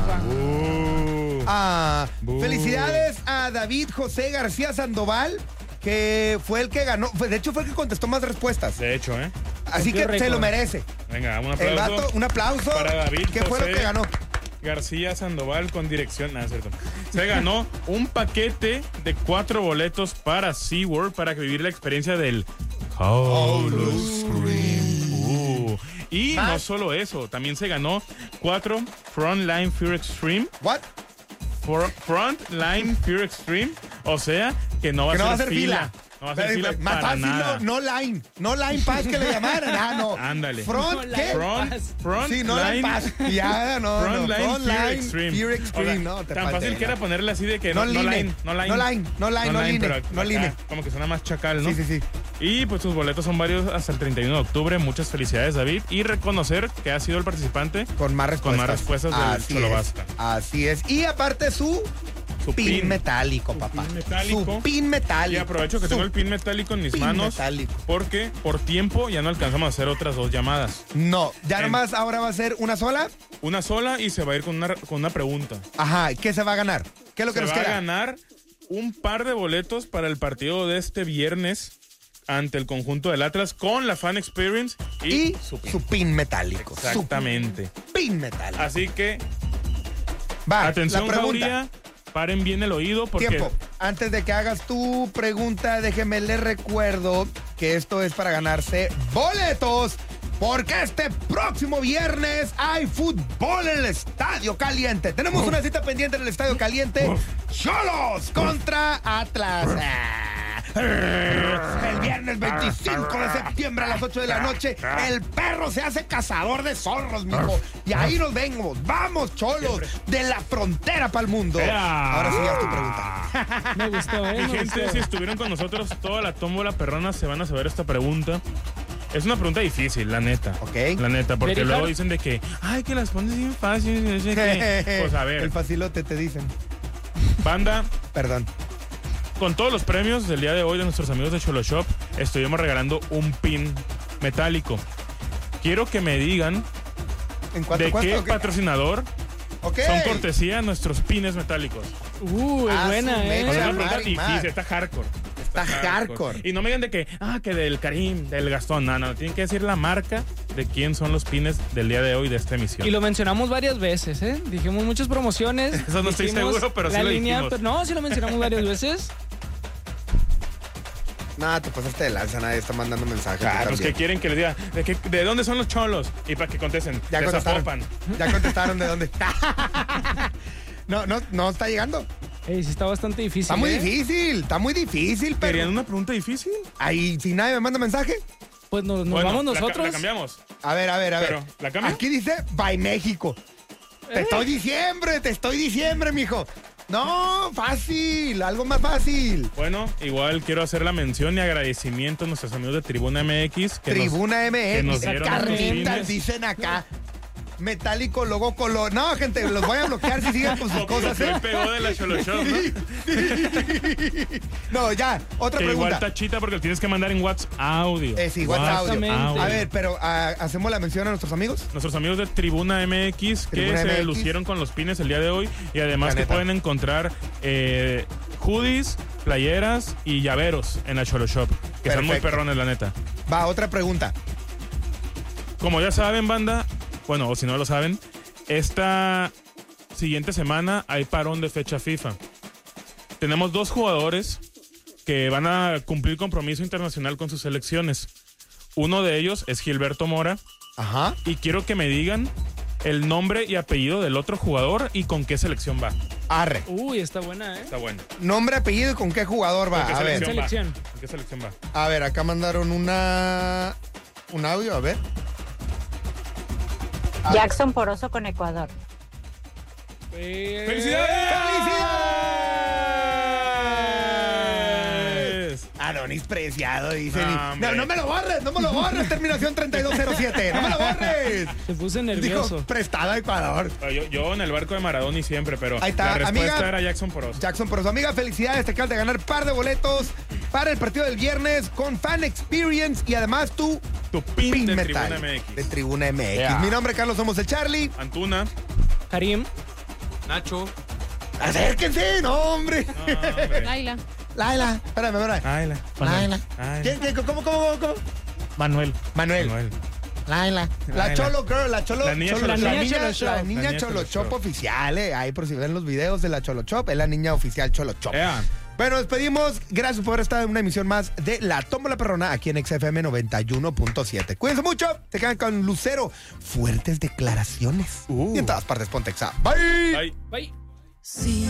papá. Felicidades a David José García Sandoval, que fue el que ganó. De hecho, fue el que contestó más respuestas. De hecho, Así que se lo merece. Venga, un aplauso. El vato, un aplauso. Para David ¿Qué fue lo que ganó? García Sandoval con dirección. Nada, cierto. Se ganó un paquete de 4 boletos para SeaWorld para vivir la experiencia del Howlers Scream. Y no solo eso, también se ganó 4 Frontline Fear Extreme. ¿What? Frontline Fear Extreme. O sea, que no va a ser fila. No va a ser fila más para fácil, nada. no line. No line pass que le llamaran. No. Ándale. ¿Qué? Front Sí, no line pass. Ya, no. Frontline Fear Extreme. Fear Extreme. O sea, no, te tan falté, fácil que era ponerle así de que no line. line. Pero No line. acá, como que suena más chacal, ¿no? Sí. Y pues sus boletos son varios hasta el 31 de octubre. Muchas felicidades, David. Y reconocer que ha sido el participante con más respuestas del Cholo Basta. Así es. Y aparte su pin metálico, papá. Su pin metálico. Y aprovecho que tengo el pin metálico en mis manos. Metálico. Porque por tiempo ya no alcanzamos a hacer otras 2 llamadas. No, ya nomás ahora va a ser una sola. Una sola y se va a ir con una pregunta. Ajá, ¿qué se va a ganar? ¿Qué es lo que nos queda? Se va a ganar un par de boletos para el partido de este viernes ante el conjunto del Atlas con la Fan Experience y su pin metálico. Exactamente. Su pin metálico. Así que va, atención, la pregunta. Jauría, paren bien el oído porque... Tiempo. Antes de que hagas tu pregunta, déjeme les recuerdo que esto es para ganarse boletos. Porque este próximo viernes hay fútbol en el Estadio Caliente. Tenemos una cita pendiente en el Estadio Caliente. Cholos contra Atlas. El viernes 25 de septiembre a las 8 de la noche, el perro se hace cazador de zorros, mijo. Y ahí nos vemos. Vamos, Cholos, de la frontera para el mundo. Ahora sí, ya tu pregunta. Me gustó, Mi gente, si estuvieron con nosotros toda la tómbola perrona, se van a saber esta pregunta. Es una pregunta difícil, la neta. Ok. La neta, porque ¿Verijar? luego dicen de que, ay, que las pones bien fácil. No sé qué. Pues a ver, El facilote te dicen. banda, Perdón. con todos los premios del día de hoy de nuestros amigos de Cholo Shop, estuvimos regalando un pin metálico. Quiero que me digan ¿En cuánto de cuesta qué o qué? patrocinador Ok. son cortesía nuestros pines metálicos. Es Ah, buena, su O sea, mecha. es una pregunta Mari, Mar. difícil, está hardcore. Está hardcore. Y no me digan de que del Karim, del Gastón. No, tienen que decir la marca de quién son los pines del día de hoy de esta emisión. Y lo mencionamos varias veces, ¿eh? Dijimos muchas promociones. Eso no estoy dijimos seguro, pero sí la lo línea, dijimos. pero no, sí lo mencionamos varias veces. Nada, te pasaste de lanza, nadie está mandando mensajes. Ah, tú pues que también. quieren que les diga, ¿de dónde son los cholos? Y para que contesten, Ya de contestaron. Zapopan. Ya contestaron de dónde. No está llegando. Sí está bastante difícil. Está muy difícil, pero. ¿Querían una pregunta difícil? Ahí, si nadie me manda mensaje. Pues nos Bueno, vamos la nosotros. cambiamos. A ver. Pero, ¿la cambio? Aquí dice By México. Te estoy diciembre, mijo. No, fácil, algo más fácil. Bueno, igual quiero hacer la mención y agradecimiento a nuestros amigos de Tribuna MX. Tribuna que nos MX, dieron carnitas, pines. dicen acá. Metálico, logo, color. No, gente, los voy a bloquear si siguen con sus cosas. Copió y pegó de la Cholo Shop, ¿no? No, ya, otra Que pregunta. igual tachita porque lo tienes que mandar en WhatsApp audio. Sí, WhatsApp audio. Exactamente. A ver, pero ¿hacemos la mención a nuestros amigos? Nuestros amigos de Tribuna MX que Tribuna se MX. lucieron con los pines el día de hoy y además La que neta. pueden encontrar hoodies, playeras y llaveros en la Cholo Shop, que están muy Perfecto. perrones, la neta. Va, otra pregunta. Como ya saben, banda, bueno, o si no lo saben, esta siguiente semana hay parón de fecha FIFA. Tenemos 2 jugadores que van a cumplir compromiso internacional con sus selecciones. Uno de ellos es Gilberto Mora Ajá. y quiero que me digan el nombre y apellido del otro jugador y con qué selección va. Arre. Uy, está buena, ¿eh? Está bueno. Nombre, apellido y con qué jugador va. ¿Con qué A ver. selección? va? ¿Con qué selección va? A ver, acá mandaron un audio, a ver. Jackson Poroso con Ecuador. ¡Felicidades! ¡Felicidades! Adonis Preciado, dicen. No me lo borres, terminación 3207. No me lo borres. Se puse Dijo, nervioso. prestado a Ecuador. Yo en el barco de Maradona siempre, pero Ahí está, la respuesta amiga. era Jackson Poroso. Jackson, por su amiga, felicidades. Te acabas de ganar par de boletos para el partido del viernes con Fan Experience y además tu pin de metal Tribuna MX. de Tribuna MX. Yeah. Mi nombre es Carlos, somos el Charlie. Antuna. Karim. Nacho. Acérquense, no, hombre. No, hombre. Laila. Laila, espérame. Ayla. Laila. Ayla. ¿Cómo? Manuel. Manuel. Laila. La Laila. Cholo Girl, la Cholo. La niña Cholo- Cholo la Shop. niña- Cholo la Shop. niña La niña Cholo Cholo Shop Shop. oficial, Ahí por si ven los videos de la Cholo Shop, es la niña oficial Cholo Shop. Ea. Bueno, despedimos. Gracias por estar en una emisión más de La Tómbola Perrona aquí en XFM 91.7. Cuídense mucho. Se quedan con Lucero. Fuertes declaraciones. Y en todas partes, ponte Exa. Bye. Ay. Bye. Sí.